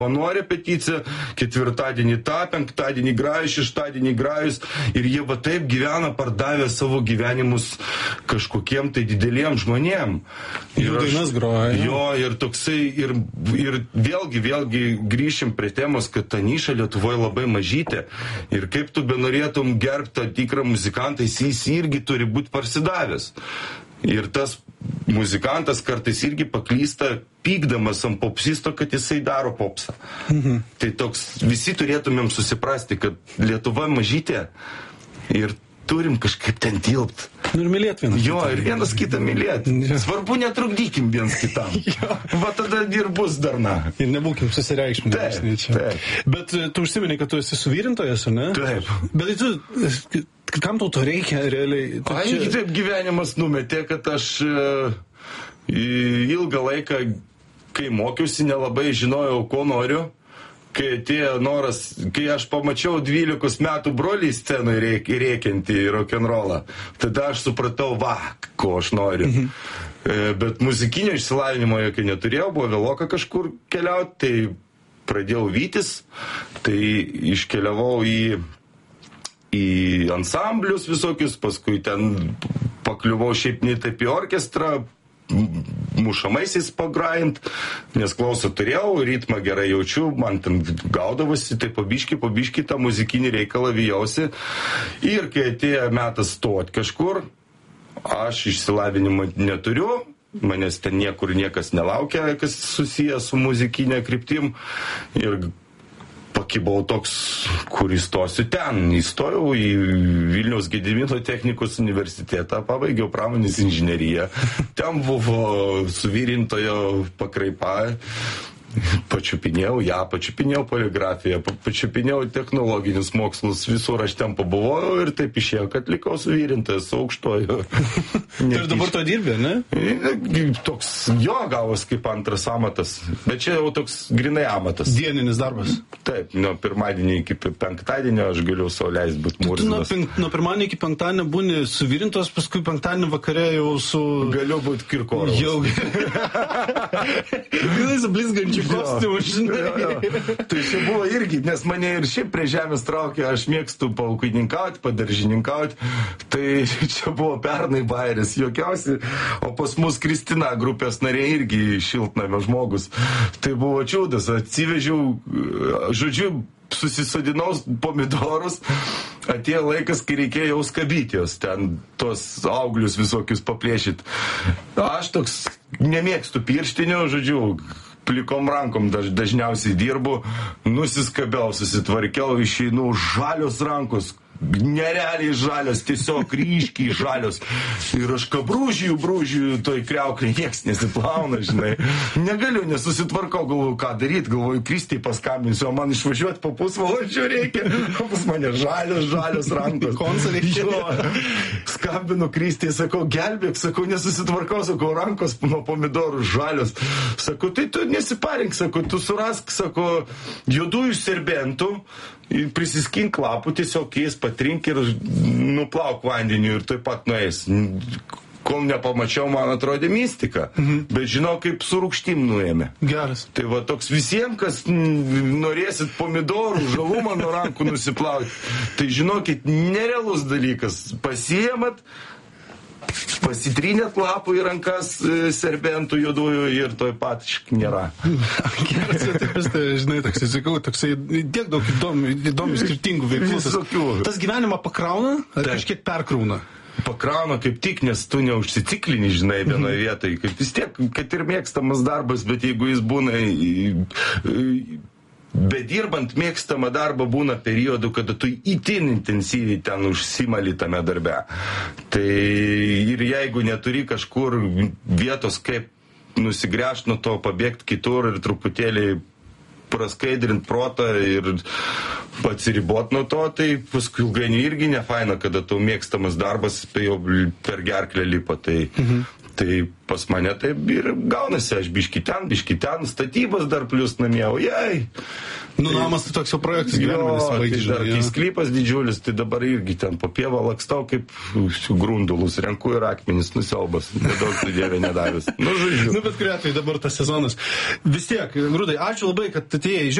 Nuo repeticija, ketvirtadienį tą, penktadienį grajus, šeštadienį grajus ir jie va taip gyvena, pardavę savo gyvenimus kažkokiem tai dideliem žmonėm. Jų dainas groja. Jo, ir toksai, ir vėlgi grįšim prie temos, kad ta niša Lietuvoje labai mažytė. Ir kaip tu benorėtum gerbti tą tikrą muzikantą, jis irgi turi būti parsidavęs. Ir tas muzikantas kartais irgi paklysta pykdamas ant popsisto, kad jisai daro popsą. Tai toks, visi turėtumėm susiprasti, kad Lietuva mažytė ir turim kažkaip ten tilpt. Ir mylėt vienas. Jo, ir vienas kitą mylėt. Svarbu netrukdykim vienas kitam. Va tada ir bus darna. Ir nebūkim susireikšminti. Taip. Bet tu užsiminei, kad tu esi suvirintojas, ar ne? Taip. Bet tu... Kam tau to reikia realiai? Taip gyvenimas numetė, kad aš ilgą laiką, kai mokiausi, nelabai žinojau, ko noriu. Kai atėjo noras, kai aš pamačiau 12 metų brolį scenai rėkiantį rock'n'rollą, tada aš supratau, ko aš noriu. Bet muzikinio išsilavinimo jokio neturėjau, buvo vėloka kažkur keliauti, tai pradėjau vytis, tai iškeliavau į ansamblius visokius, paskui ten pakliuvau šiaip ne taip į orkestrą, mušamaisiais pagrajant, nes klausą turėjau, ritmą gerai jaučiu, man ten gaudavosi, tai pabiški tą muzikinį reikalą vijausi. Ir kai atėjo metas stot kažkur, aš išsilavinimo neturiu, manęs ten niekas nelaukia, kas susijęs su muzikinė kryptim. Ir pakibau toks, kur įstosiu ten. Įstojau į Vilniaus Gedimino technikos universitetą, pabaigiau pramonės inžineriją. Ten buvo suvirintojo pakraipa. Pačiupinėjau poligrafiją, pačiupinėjau technologinius mokslus, visur aš ten pabuvojau ir taip išėjo, kad likau suvirintojas su aukštoju. Ir dabar to dirbė, ne? Toks jo gavos kaip antras amatas, bet čia jau toks grinai amatas. Dieninis darbas. Taip, nuo pirmadienio iki penktadienio aš galiu sau leisti būti murzinas. Nuo pirmadienio iki penktadienio būni suvirintos, paskui penktadienio vakare jau su... Galiu būti Kirkorovas. Jau. Gilai su blizgančiu kostiumų, žinai. Tai čia buvo irgi, nes mane ir šiaip prie žemės traukė, aš mėgstu paukininkauti, padaržininkauti, tai čia buvo pernai bairis, jokiausi, o pas mus Kristina, grupės narė, irgi šiltnamio žmogus. Tai buvo čiūdas, atsivežiau, žodžiu, susisodinau pomidorus, atėjo laikas, kai reikėjo jau skabyti jos, ten tos auglius visokius paplėšyti. Aš toks nemėgstu pirštinių, žodžiu, plikom rankom dažniausiai dirbu, nusiskabiau, susitvarkiau, išeinu, žalios rankos, nerealiai žalios, tiesiog ryškiai žalios. Ir aš brūžiu, toj kriauklį, nieks nesiplauna, žinai. Negaliu, nesusitvarkau, galvoju, ką daryti, galvoju, Kristį paskambinsiu, o man išvažiuoti po pusvalandžio reikia, o pas mane žalios rankos. Konsolė. Skambinu Kristį, sakau, gelbėk, sakau, nesusitvarkau, sakau, rankos nuo pomidorų žalios. Sakau, tai tu nesiparink, sakau, tu surask, sakau, juodųjų serbentų, prisiskink lapų, tiesiog jais patrink ir nuplauk vandeniu ir taip pat nueis. Kol nepamačiau, man atrodė mistika. Bet žinau, kaip su rūgštim nuėmė. Geras. Tai va toks visiems, kas norėsit pomidorų, žalumą nuo rankų nusiplauti, tai žinokit, nerealus dalykas. Pasiemat, pasitrynėt lapų į rankas serbentų juodųjų ir toj pat nėra. Geras, tai žinai, toksai tiek daug įdomių skirtingų veiklų. Tas gyvenimą pakrauna ar kažkiek perkrauna? Pakrauna kaip tik, nes tu neužsiciklini, žinai, vienoje vietoje. Kaip vis tiek, kad ir mėgstamas darbas, bet jeigu jis būna... Bedirbant mėgstamą darbą būna periodų, kada tu itin intensyviai ten užsimali tame darbe. Tai ir jeigu neturi kažkur vietos, kaip nusigręžti nuo to, pabėgti kitur ir truputėlį praskaidrinti protą ir atsiriboti nuo to, tai paskui ilgainiui irgi nefaina, kada tau mėgstamas darbas jau per gerklę lipa. Tai pas mane taip ir gaunasi, aš biški ten, statybas dar plius namie, ojei, Nu, namas tai toks jau projektas gyvenimas baigti. Tai dar sklypas didžiulis, tai dabar irgi ten po pievą lakstau kaip grundulus, renku ir akmenis, nusiaubas, nedaug tai Dieve nedavęs. Nu, žodžiu. Nu, bet kuriuo atveju dabar tas sezonas. Vis tiek, Grūdai, ačiū labai, kad atėjai.